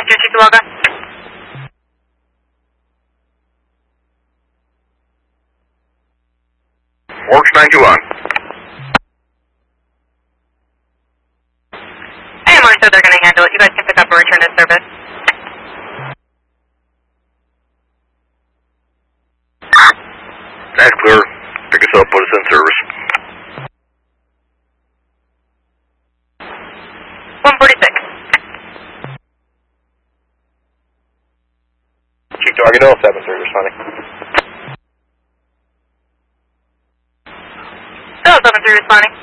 2, Chickamauga. Works 921. I am so they're going to handle it. You guys can pick up and return to service. That's clear. Pick us up, put us in service. 146. Chief Doggy Hill, 7 service, honey. Still 7-3 responding.